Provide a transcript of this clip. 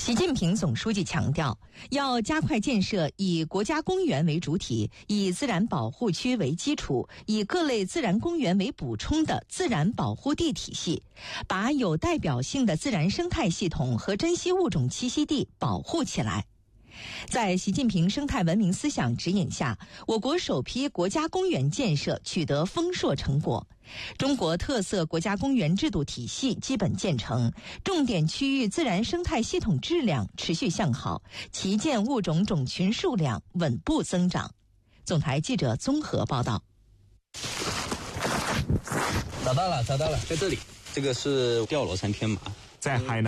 习近平总书记强调，要加快建设以国家公园为主体、以自然保护区为基础、以各类自然公园为补充的自然保护地体系，把有代表性的自然生态系统和珍稀物种栖息地保护起来。在习近平生态文明思想指引下，我国首批国家公园建设取得丰硕成果，中国特色国家公园制度体系基本建成，重点区域自然生态系统质量持续向好，旗舰物种种群数量稳步增长。总台记者综合报道。 找到了，在这里，这个是吊罗山天马， 在海南